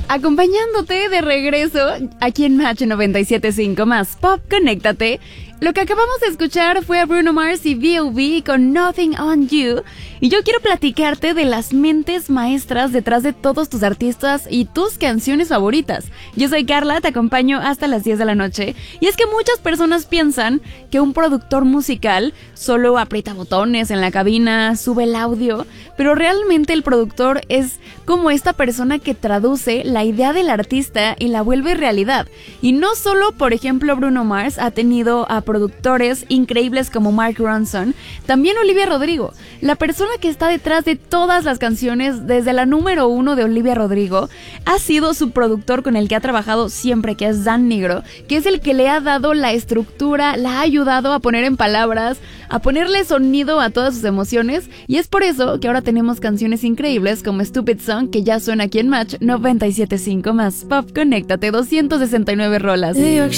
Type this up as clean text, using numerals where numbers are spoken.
Acompañándote de regreso aquí en Match 97.5 más Pop, conéctate. Lo que acabamos de escuchar fue a Bruno Mars y B.O.B. con Nothing on You. Y yo quiero platicarte de las mentes maestras detrás de todos tus artistas y tus canciones favoritas. Yo soy Carla, te acompaño hasta las 10 de la noche. Y es que muchas personas piensan que un productor musical solo aprieta botones en la cabina, sube el audio, pero realmente el productor es como esta persona que traduce la idea del artista y la vuelve realidad. Y no solo, por ejemplo, Bruno Mars ha tenido a productores increíbles como Mark Ronson, también Olivia Rodrigo. La persona que está detrás de todas las canciones, desde la número 1 de Olivia Rodrigo, ha sido su productor con el que ha trabajado siempre, que es Dan Nigro, que es el que le ha dado la estructura, la ha ayudado a poner en palabras, a ponerle sonido a todas sus emociones, y es por eso que ahora tenemos canciones increíbles como Stupid Song, que ya suena aquí en Match 97.5 más Pop, conéctate, 269 rolas.